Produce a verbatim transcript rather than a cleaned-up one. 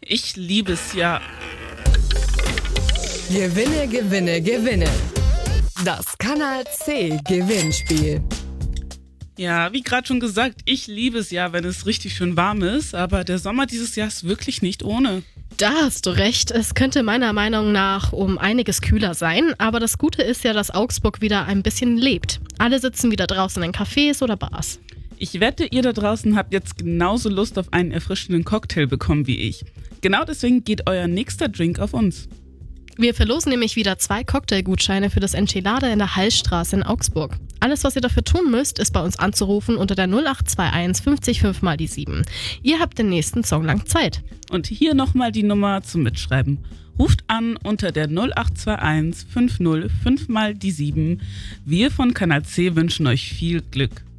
Ich liebe es ja. Gewinne, gewinne, gewinne. Das Kanal C Gewinnspiel. Ja, wie gerade schon gesagt, ich liebe es ja, wenn es richtig schön warm ist, aber der Sommer dieses Jahr ist wirklich nicht ohne. Da hast du recht. Es könnte meiner Meinung nach um einiges kühler sein, aber das Gute ist ja, dass Augsburg wieder ein bisschen lebt. Alle sitzen wieder draußen in Cafés oder Bars. Ich wette, ihr da draußen habt jetzt genauso Lust auf einen erfrischenden Cocktail bekommen wie ich. Genau deswegen geht euer nächster Drink auf uns. Wir verlosen nämlich wieder zwei Cocktailgutscheine für das Enchilada in der Hallstraße in Augsburg. Alles, was ihr dafür tun müsst, ist bei uns anzurufen unter der null acht zwei eins fünfzig fünf mal die sieben. Ihr habt den nächsten Song lang Zeit. Und hier nochmal die Nummer zum Mitschreiben. Ruft an unter der null acht zwei eins fünf null fünf mal die sieben. Wir von Kanal C wünschen euch viel Glück.